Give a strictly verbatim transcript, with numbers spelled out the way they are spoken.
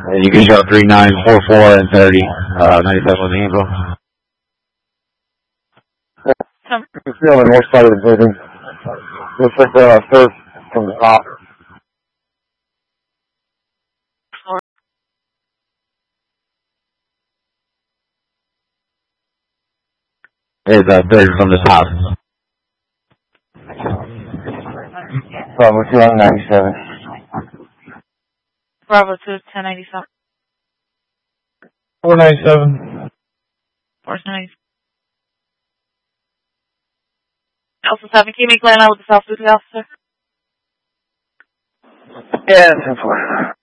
And you can show three nine four four and thirty. Uh, ninety-seven on the Angel. You see on the north side of the building. Looks like the uh, third from the top. There's a third from the top. Bravo two on ninety-seven. Bravo two, ten ninety-seven. four ninety-seven. four ninety-seven. Alpha seven, can you make line out with the South City officer? Yeah, ten four.